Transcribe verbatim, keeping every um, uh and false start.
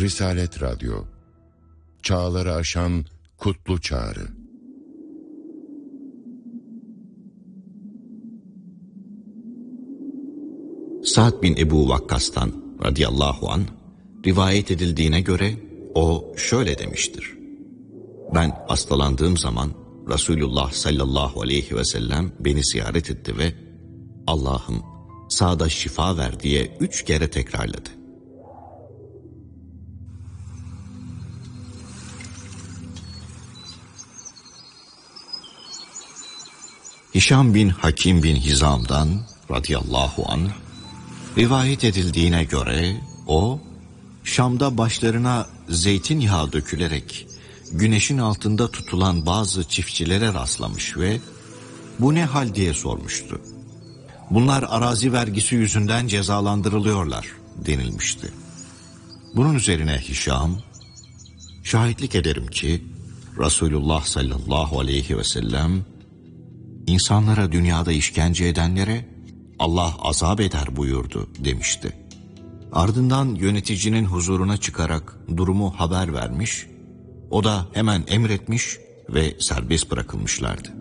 Risalet Radyo, çağları aşan kutlu çağrı. Sa'd bin Ebu Vakkas'tan radıyallahu anh rivayet edildiğine göre o şöyle demiştir: ben hastalandığım zaman Resulullah sallallahu aleyhi ve sellem beni ziyaret etti ve Allah'ım Sa'd'a şifa ver diye üç kere tekrarladı. Hişam bin Hakim bin Hizam'dan radıyallahu anh rivayet edildiğine göre o Şam'da başlarına zeytinyağı dökülerek güneşin altında tutulan bazı çiftçilere rastlamış ve bu ne hal diye sormuştu. Bunlar arazi vergisi yüzünden cezalandırılıyorlar denilmişti. Bunun üzerine Hişam, şahitlik ederim ki Resulullah sallallahu aleyhi ve sellem insanlara dünyada işkence edenlere Allah azap eder buyurdu demişti. Ardından yöneticinin huzuruna çıkarak durumu haber vermiş, o da hemen emretmiş ve serbest bırakılmışlardı.